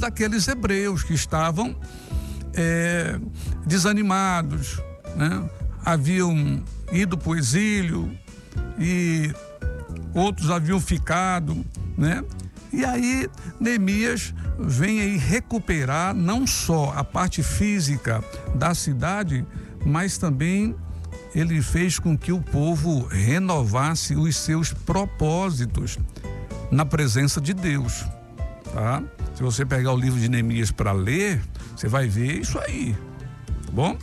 daqueles hebreus que estavam desanimados, né? Haviam ido para o exílio e outros haviam ficado, né? E aí Neemias vem aí recuperar não só a parte física da cidade, mas também ele fez com que o povo renovasse os seus propósitos na presença de Deus, tá? Se você pegar o livro de Neemias para ler, você vai ver isso aí, tá bom?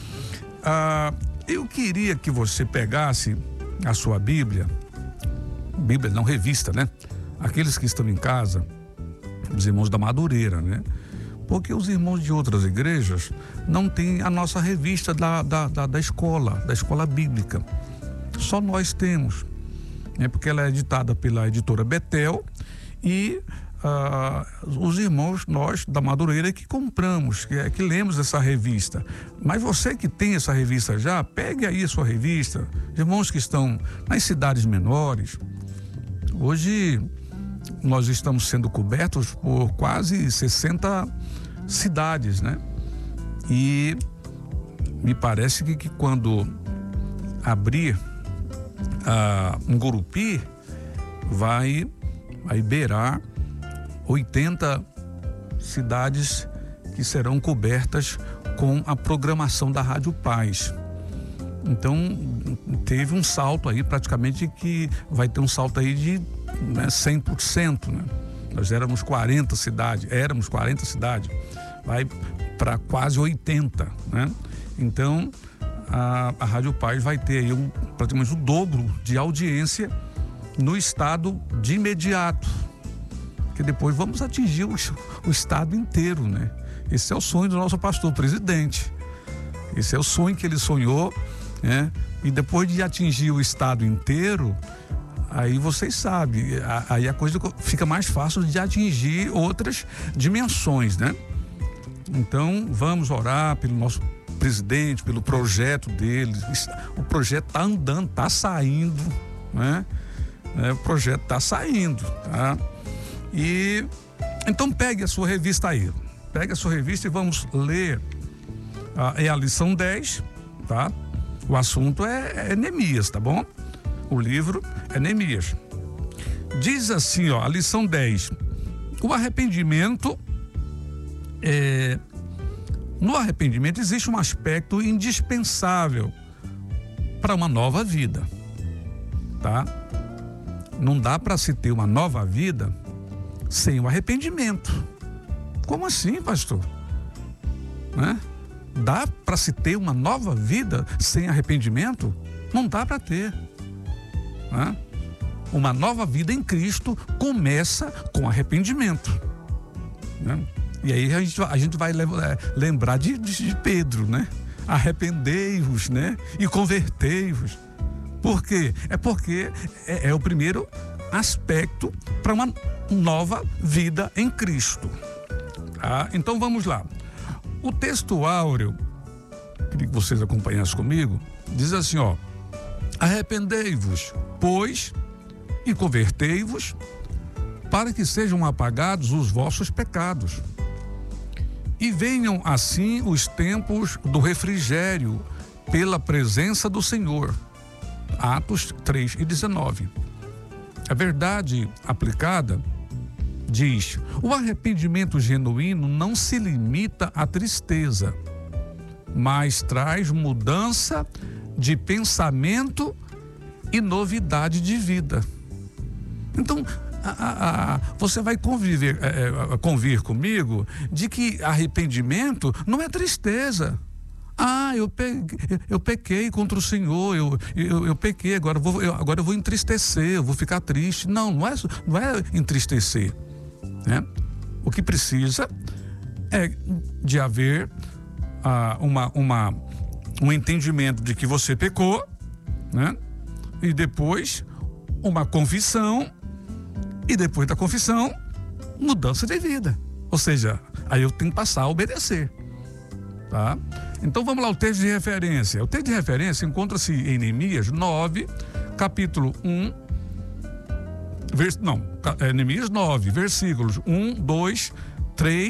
Eu queria que você pegasse a sua Bíblia não, revista, né? Aqueles que estão em casa, os irmãos da Madureira, né? Porque os irmãos de outras igrejas não têm a nossa revista da escola bíblica. Só nós temos, né? Porque ela é editada pela editora Betel e os irmãos, nós da Madureira, que compramos, que lemos essa revista. Mas você que tem essa revista já, pegue aí a sua revista. Irmãos que estão nas cidades menores, hoje nós estamos sendo cobertos por quase 60 cidades, né? E me parece que quando abrir um Gurupi, vai beirar 80 cidades que serão cobertas com a programação da Rádio Paz. Então, teve um salto aí, praticamente, que vai ter um salto aí de 100%, né? Nós éramos 40 cidades, vai para quase 80, né? Então, a Rádio Paz vai ter aí praticamente o dobro de audiência no estado de imediato, que depois vamos atingir o estado inteiro, né? Esse é o sonho do nosso pastor presidente. Esse é o sonho que ele sonhou, né? E depois de atingir o estado inteiro, aí vocês sabem, aí a coisa fica mais fácil de atingir outras dimensões, né? Então, vamos orar pelo nosso presidente, pelo projeto dele. O projeto está andando, está saindo, né? O projeto está saindo, tá? E então pegue a sua revista aí. Pegue a sua revista e vamos ler. É a lição 10, tá? O assunto é Neemias, tá bom? O livro é Neemias. Diz assim, ó, a lição 10. O arrependimento no arrependimento existe um aspecto indispensável para uma nova vida, tá? Não dá para se ter uma nova vida sem o arrependimento. Como assim, pastor? Né? Dá para se ter uma nova vida sem arrependimento? Não dá para ter. Né? Uma nova vida em Cristo começa com arrependimento. Né? E aí a gente vai lembrar de Pedro, né? Arrependei-vos, né? E convertei-vos. Por quê? Porque é o primeiro aspecto para uma nova vida em Cristo. Tá? Então vamos lá. O texto áureo, queria que vocês acompanhassem comigo, diz assim, ó: arrependei-vos, pois, e convertei-vos, para que sejam apagados os vossos pecados. E venham assim os tempos do refrigério pela presença do Senhor. Atos 3:19. A verdade aplicada diz: o arrependimento genuíno não se limita à tristeza, mas traz mudança de pensamento e novidade de vida. Então, você vai convir comigo de que arrependimento não é tristeza. Eu pequei contra o Senhor, eu pequei, agora eu vou entristecer, eu vou ficar triste. Não é entristecer, né? O que precisa é de haver um entendimento de que você pecou, né? E depois uma confissão, e depois da confissão, mudança de vida. Ou seja, aí eu tenho que passar a obedecer, tá? Então vamos lá, o texto de referência. O texto de referência encontra-se em Neemias 9, capítulo 1, Neemias 9, versículos 1, 2, 3